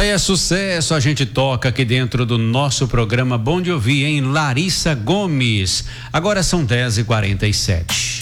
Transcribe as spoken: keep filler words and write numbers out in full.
Aí é sucesso, a gente toca aqui dentro do nosso programa Bom de Ouvir, em Larissa Gomes. Agora são dez e quarenta e sete.